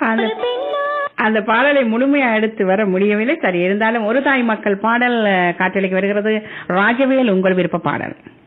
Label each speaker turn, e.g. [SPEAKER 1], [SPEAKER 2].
[SPEAKER 1] அந்த அந்த பாடலை முழுமையா எடுத்து வர முடியவில்லை. சரி, இருந்தாலும் ஒரு தாய் மக்கள் பாடல் காற்றலைக்கு வருகிறது. ராஜவேல், உங்கள் விருப்ப பாடல்.